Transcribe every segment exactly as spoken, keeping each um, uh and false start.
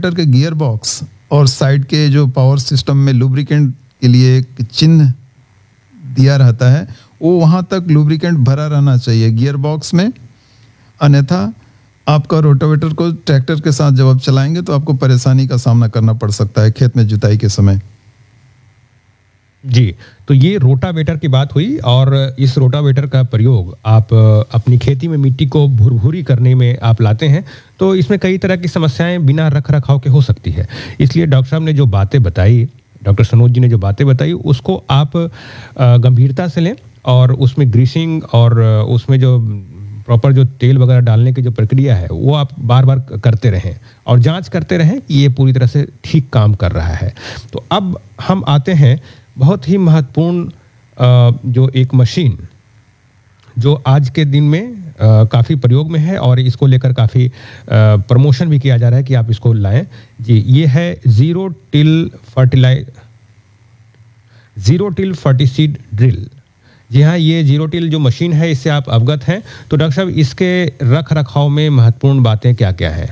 Rotavator के gear box और side के जो पावर सिस्टम में लुब्रिकेंट के लिए एक चिन्ह दिया रहता है, वो वहाँ तक लुब्रिकेंट भरा रहना चाहिए गियर बॉक्स में। अन्यथा आपका रोटावेटर को ट्रैक्टर के साथ जब आप चलाएंगे तो आपको परेशानी का सामना करना पड़ सकता है खेत में जुताई के समय। जी, तो ये रोटावेटर की बात हुई, और इस रोटावेटर का प्रयोग आप अपनी खेती में मिट्टी को भुरभुरी करने में आप लाते हैं, तो इसमें कई तरह की समस्याएं बिना रख रखाव के हो सकती है। इसलिए डॉक्टर साहब ने जो बातें बताई, डॉक्टर सनोज जी ने जो बातें बताई, उसको आप गंभीरता से लें और उसमें ग्रीसिंग और उसमें जो प्रॉपर जो तेल वगैरह डालने की जो प्रक्रिया है वो आप बार बार करते रहें और जांच करते रहें कि ये पूरी तरह से ठीक काम कर रहा है। तो अब हम आते हैं बहुत ही महत्वपूर्ण जो एक मशीन जो आज के दिन में काफ़ी प्रयोग में है और इसको लेकर काफ़ी प्रमोशन भी किया जा रहा है कि आप इसको लाएं जी। ये है zero till fertilise zero till फर्टिसीड drill. जी हाँ, ये जीरो टिल जो मशीन है इससे आप अवगत हैं, तो डॉक्टर साहब इसके रख रखाव में महत्वपूर्ण बातें क्या क्या है?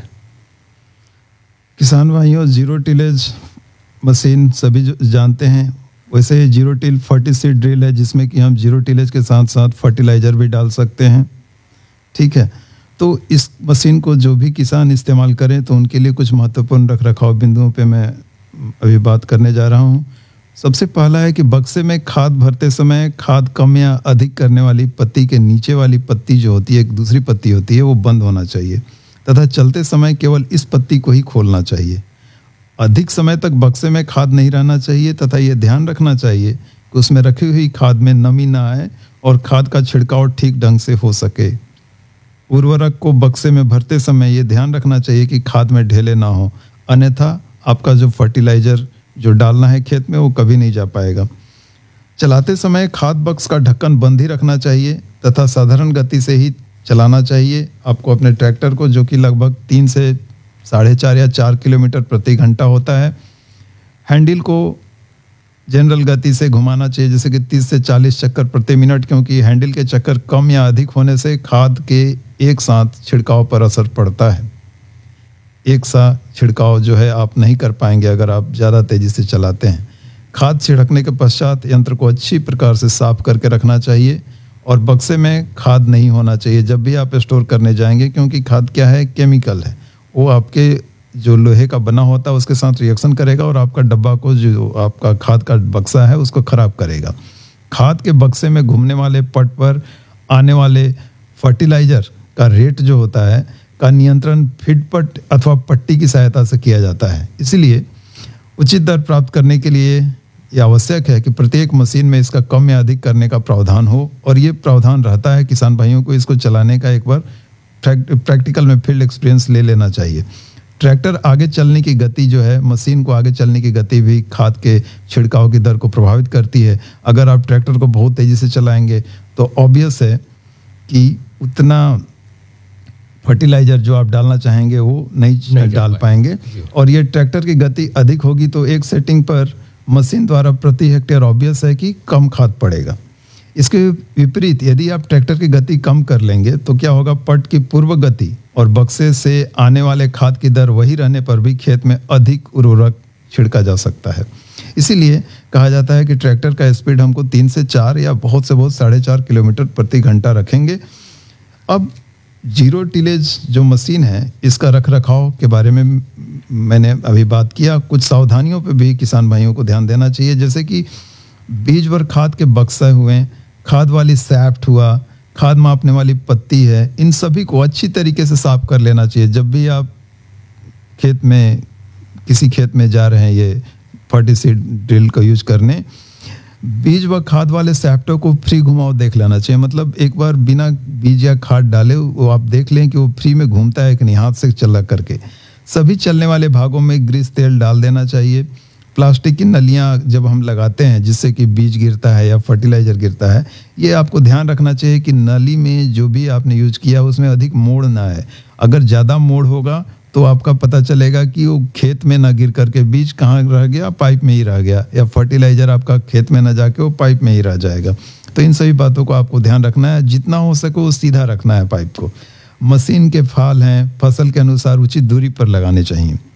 किसान भाइयों, जीरो टिलेज मशीन सभी जानते हैं। वैसे जीरो टिल फर्टिसीड ड्रिल है जिसमें कि हम जीरो टिलेज के साथ साथ फर्टिलाइजर भी डाल सकते हैं। ठीक है, तो इस मशीन को जो भी किसान इस्तेमाल करें तो उनके लिए कुछ महत्वपूर्ण रख रखाव बिंदुओं पे मैं अभी बात करने जा रहा हूँ। सबसे पहला है कि बक्से में खाद भरते समय खाद कम या अधिक करने वाली पत्ती के नीचे वाली पत्ती जो होती है, एक दूसरी पत्ती होती है, वो बंद होना चाहिए तथा चलते समय केवल इस पत्ती को ही खोलना चाहिए। अधिक समय तक बक्से में खाद नहीं रहना चाहिए तथा ये ध्यान रखना चाहिए कि उसमें रखी हुई खाद में नमी ना आए और खाद का छिड़काव ठीक ढंग से हो सके। उर्वरक को बक्से में भरते समय ये ध्यान रखना चाहिए कि खाद में ढेले ना हो, अन्यथा आपका जो फर्टिलाइजर जो डालना है खेत में वो कभी नहीं जा पाएगा। चलाते समय खाद बक्स का ढक्कन बंद ही रखना चाहिए तथा साधारण गति से ही चलाना चाहिए। आपको अपने ट्रैक्टर को, जो कि लगभग तीन से साढ़े चार या चार किलोमीटर प्रति घंटा होता है, हैंडल को जनरल गति से घुमाना चाहिए, जैसे कि तीस से चालीस चक्कर प्रति मिनट, क्योंकि हैंडल के चक्कर कम या अधिक होने से खाद के एक साथ छिड़काव पर असर पड़ता है। एक साथ छिड़काव जो है आप नहीं कर पाएंगे अगर आप ज़्यादा तेज़ी से चलाते हैं। खाद छिड़कने के पश्चात यंत्र को अच्छी प्रकार से साफ करके रखना चाहिए और बक्से में खाद नहीं होना चाहिए जब भी आप स्टोर करने जाएंगे, क्योंकि खाद क्या है, केमिकल है। वो आपके जो लोहे का बना होता है उसके साथ रिएक्शन करेगा और आपका डब्बा को, जो आपका खाद का बक्सा है, उसको खराब करेगा। खाद के बक्से में घूमने वाले पट पर आने वाले फर्टिलाइजर का रेट जो होता है का नियंत्रण फीड पट अथवा पट्टी की सहायता से किया जाता है। इसलिए उचित दर प्राप्त करने के लिए यह आवश्यक है कि प्रत्येक मशीन में इसका कम या अधिक करने का प्रावधान हो, और ये प्रावधान रहता है किसान भाइयों को इसको चलाने का एक बार प्रैक्टिकल में फील्ड एक्सपीरियंस ले लेना चाहिए। ट्रैक्टर आगे चलने की गति जो है, मशीन को आगे चलने की गति भी खाद के छिड़काव की दर को प्रभावित करती है। अगर आप ट्रैक्टर को बहुत तेज़ी से चलाएंगे तो ऑब्वियस है कि उतना फर्टिलाइजर जो आप डालना चाहेंगे वो नहीं, नहीं डाल पाएंगे, और ये ट्रैक्टर की गति अधिक होगी तो एक सेटिंग पर मशीन द्वारा प्रति हेक्टेयर ऑब्वियस है कि कम खाद पड़ेगा। इसके विपरीत यदि आप ट्रैक्टर की गति कम कर लेंगे तो क्या होगा, पट की पूर्व गति और बक्से से आने वाले खाद की दर वही रहने पर भी खेत में अधिक उर्वरक छिड़का जा सकता है। इसीलिए कहा जाता है कि ट्रैक्टर का स्पीड हमको तीन से चार या बहुत से बहुत साढ़े चार किलोमीटर प्रति घंटा रखेंगे। अब जीरो टिलेज जो मशीन है, इसका रख रखाव के बारे में मैंने अभी बात किया। कुछ सावधानियों पे भी किसान भाइयों को ध्यान देना चाहिए, जैसे कि बीज वर खाद के बक्से हुए, खाद वाली सैफ्ट हुआ, खाद मापने वाली पत्ती है, इन सभी को अच्छी तरीके से साफ कर लेना चाहिए जब भी आप खेत में, किसी खेत में जा रहे हैं ये फर्टिसाइड ड्रिल का यूज करने। बीज व खाद वाले सैफ्टों को फ्री घुमाव देख लेना चाहिए, मतलब एक बार बिना बीज या खाद डाले वो आप देख लें कि वो फ्री में घूमता है कि नहीं, हाथ से चला करके। सभी चलने वाले भागों में ग्रीस तेल डाल देना चाहिए। प्लास्टिक की नलियां जब हम लगाते हैं जिससे कि बीज गिरता है या फर्टिलाइजर गिरता है, ये आपको ध्यान रखना चाहिए कि नली में जो भी आपने यूज किया उसमें अधिक मोड़ ना है। अगर ज़्यादा मोड़ होगा तो आपका पता चलेगा कि वो खेत में ना गिर करके बीज कहाँ रह गया, पाइप में ही रह गया, या फर्टिलाइजर आपका खेत में ना जाके वो पाइप में ही रह जाएगा। तो इन सभी बातों को आपको ध्यान रखना है। जितना हो सके वो सीधा रखना है पाइप को। मशीन के फाल हैं, फसल के अनुसार उचित दूरी पर लगाने चाहिए।